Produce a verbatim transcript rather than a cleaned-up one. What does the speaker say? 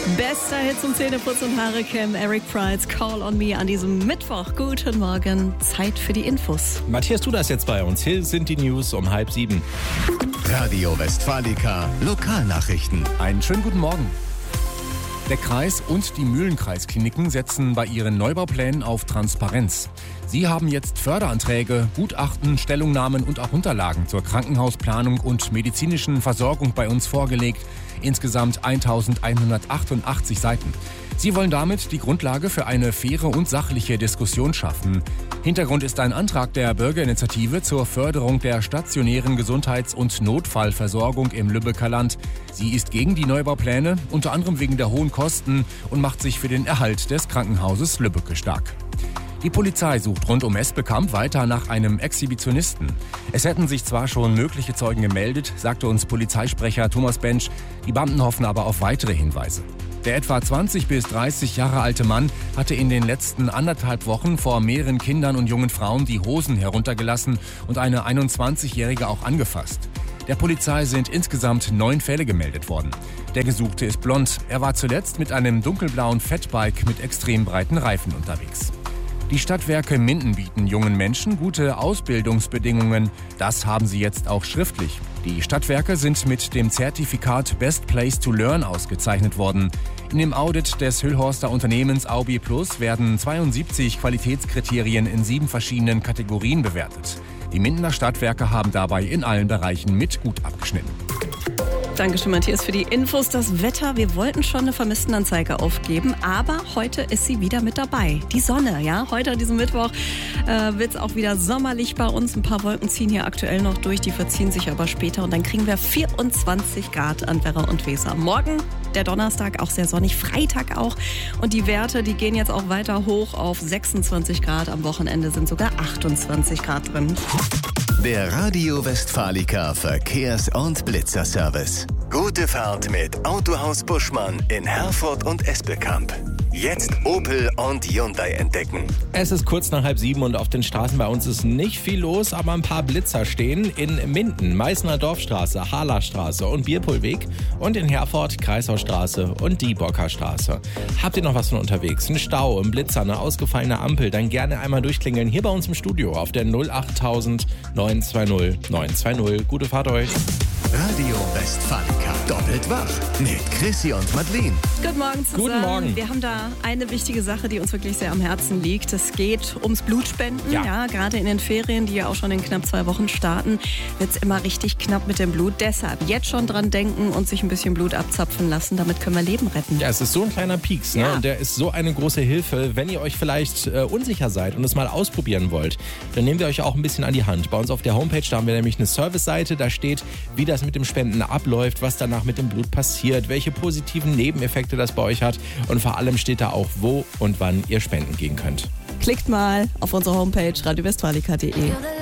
Bester Hit zum Zähneputz und Haare kämmen, Eric Prydz, Call on Me an diesem Mittwoch. Guten Morgen, Zeit für die Infos. Matthias, du das jetzt bei uns. Hier sind die News um halb sieben. Radio Westfalica, Lokalnachrichten. Einen schönen guten Morgen. Der Kreis und die Mühlenkreiskliniken setzen bei ihren Neubauplänen auf Transparenz. Sie haben jetzt Förderanträge, Gutachten, Stellungnahmen und auch Unterlagen zur Krankenhausplanung und medizinischen Versorgung bei uns vorgelegt. Insgesamt eintausendeinhundertachtundachtzig Seiten. Sie wollen damit die Grundlage für eine faire und sachliche Diskussion schaffen. Hintergrund ist ein Antrag der Bürgerinitiative zur Förderung der stationären Gesundheits- und Notfallversorgung im Lübecker Land. Sie ist gegen die Neubaupläne, unter anderem wegen der hohen Kosten, und macht sich für den Erhalt des Krankenhauses Lübbecke stark. Die Polizei sucht rund um Esbekamp weiter nach einem Exhibitionisten. Es hätten sich zwar schon mögliche Zeugen gemeldet, sagte uns Polizeisprecher Thomas Bensch, die Beamten hoffen aber auf weitere Hinweise. Der etwa zwanzig bis dreißig Jahre alte Mann hatte in den letzten anderthalb Wochen vor mehreren Kindern und jungen Frauen die Hosen heruntergelassen und eine einundzwanzigjährige auch angefasst. Der Polizei sind insgesamt neun Fälle gemeldet worden. Der Gesuchte ist blond. Er war zuletzt mit einem dunkelblauen Fatbike mit extrem breiten Reifen unterwegs. Die Stadtwerke Minden bieten jungen Menschen gute Ausbildungsbedingungen. Das haben sie jetzt auch schriftlich. Die Stadtwerke sind mit dem Zertifikat Best Place to Learn ausgezeichnet worden. In dem Audit des Hüllhorster Unternehmens Aubi Plus werden zweiundsiebzig Qualitätskriterien in sieben verschiedenen Kategorien bewertet. Die Mindener Stadtwerke haben dabei in allen Bereichen mit gut abgeschnitten. Dankeschön, Matthias, für die Infos. Das Wetter, wir wollten schon eine Vermisstenanzeige aufgeben, aber heute ist sie wieder mit dabei. Die Sonne, ja. Heute an diesem Mittwoch äh, wird es auch wieder sommerlich bei uns. Ein paar Wolken ziehen hier aktuell noch durch, die verziehen sich aber später. Und dann kriegen wir vierundzwanzig Grad an Werra und Weser. Morgen, der Donnerstag, auch sehr sonnig, Freitag auch. Und die Werte, die gehen jetzt auch weiter hoch auf sechsundzwanzig Grad. Am Wochenende sind sogar achtundzwanzig Grad drin. Der Radio Westfalica Verkehrs- und Blitzerservice. Gute Fahrt mit Autohaus Buschmann in Herford und Esbekamp. Jetzt Opel und Hyundai entdecken. Es ist kurz nach halb sieben und auf den Straßen bei uns ist nicht viel los, aber ein paar Blitzer stehen in Minden, Meißner Dorfstraße, Harlerstraße und Bierpohlweg und in Herford, Kreisaustraße und Diebockerstraße. Habt ihr noch was von unterwegs? Ein Stau, ein Blitzer, eine ausgefallene Ampel? Dann gerne einmal durchklingeln hier bei uns im Studio auf der null acht null null neun zwei null neun zwei null. Gute Fahrt euch. Radio Westfalica. Doppelt wach mit Chrissy und Madeleine. Guten Morgen zusammen. Guten Morgen. Wir haben da eine wichtige Sache, die uns wirklich sehr am Herzen liegt. Es geht ums Blutspenden. Ja. Ja, gerade in den Ferien, die ja auch schon in knapp zwei Wochen starten, wird es immer richtig knapp mit dem Blut. Deshalb jetzt schon dran denken und sich ein bisschen Blut abzapfen lassen. Damit können wir Leben retten. Ja, es ist so ein kleiner Pieks, ne? Ja. Und der ist so eine große Hilfe. Wenn ihr euch vielleicht äh, unsicher seid und es mal ausprobieren wollt, dann nehmen wir euch auch ein bisschen an die Hand. Bei uns auf der Homepage, da haben wir nämlich eine Service-Seite, da steht, wie das mit dem Spenden abläuft, was danach mit dem Blut passiert, welche positiven Nebeneffekte das bei euch hat und vor allem steht da auch, wo und wann ihr spenden gehen könnt. Klickt mal auf unsere Homepage radio westfalica punkt de.